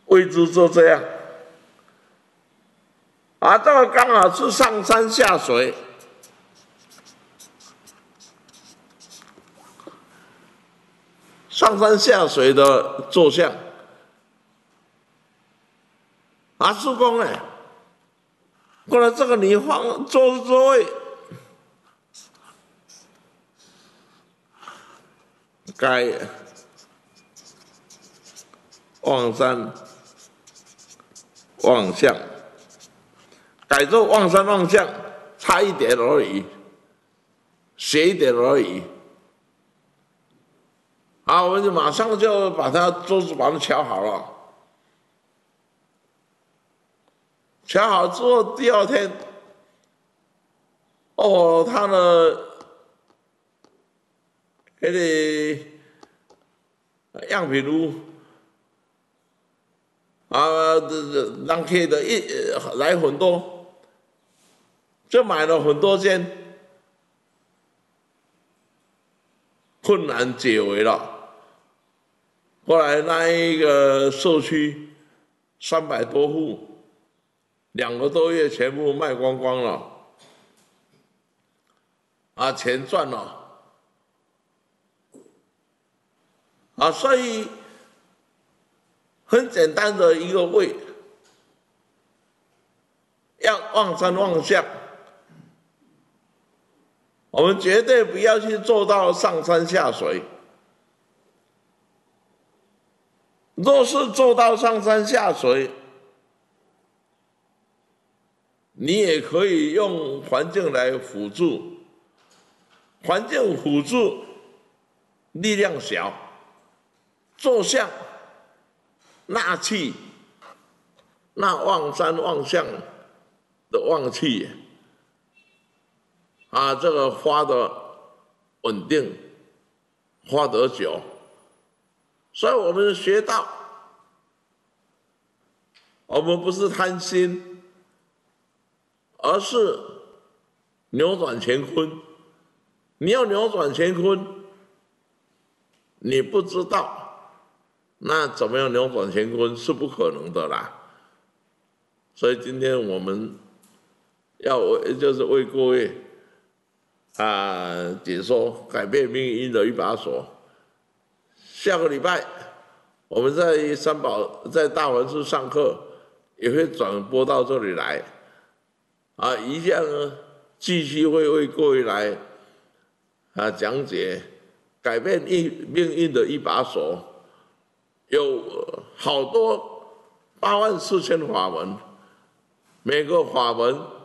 位置就这样。这个刚好是上山下水，上山下水的坐像。师公呢，过来这个你放座位，该望山望向，改做望山望向，差一点而已，斜一点而已。我们就马上就把桌子把它敲好了。敲好之后，第二天，他的那个样品屋人客的来很多，就买了很多间，困难解围了。后来那一个社区300多户，2个多月全部卖光光了，钱赚了，所以很简单的一个位，要望山望向，我们绝对不要去做到上山下水。若是做到上山下水，你也可以用环境来辅助，环境辅助力量小，坐像纳气，那望山望向的望气，这个花的稳定，花得久。所以我们学到，我们不是贪心，而是扭转乾坤。你要扭转乾坤，你不知道，那怎么样扭转乾坤是不可能的啦。所以今天我们就是为各位解说改变命运的一把锁。下个礼拜我们在在大环寺上课，也会转播到这里来，一样呢，继续会为各位来讲解改变命运的一把锁，有好多84000法门，每个法门